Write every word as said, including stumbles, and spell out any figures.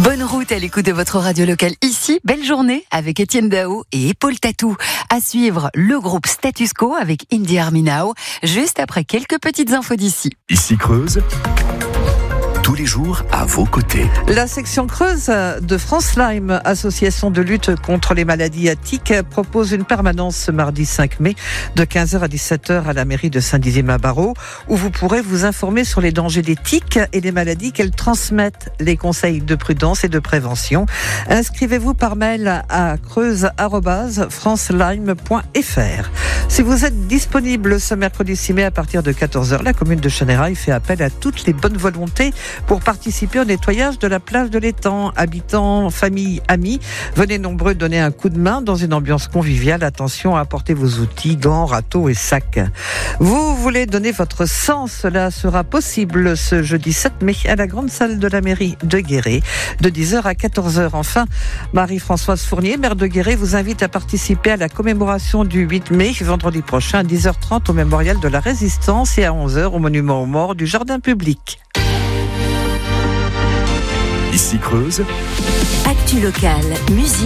Bonne route à l'écoute de votre radio locale ici. Belle journée avec Étienne Dao et Épaule Tatou. À suivre le groupe Status Quo avec Indie Army Now, juste après quelques petites infos d'ici. Ici Creuse, tous les jours à vos côtés. La section Creuse de France Lyme, association de lutte contre les maladies à tiques, propose une permanence ce mardi cinq mai de quinze heures à dix-sept heures à la mairie de Saint-Dizier-Mabarot, où vous pourrez vous informer sur les dangers des tiques et les maladies qu'elles transmettent, les conseils de prudence et de prévention. Inscrivez-vous par mail à creuse arobase francelyme point f r. Si vous êtes disponible ce mercredi six mai à partir de quatorze heures, la commune de Cheneraille fait appel à toutes les bonnes volontés pour participer au nettoyage de la plage de l'étang. Habitants, familles, amis, venez nombreux donner un coup de main dans une ambiance conviviale. Attention à apporter vos outils, gants, râteaux et sacs. Vous voulez donner votre sang? Cela sera possible ce jeudi sept mai à la grande salle de la mairie de Guéret de dix heures à quatorze heures. Enfin, Marie-Françoise Fournier, maire de Guéret, vous invite à participer à la commémoration du huit mai, vendredi prochain à dix heures trente au mémorial de la Résistance et à onze heures au monument aux morts du jardin public. Ici Creuse, Actu locale, musique.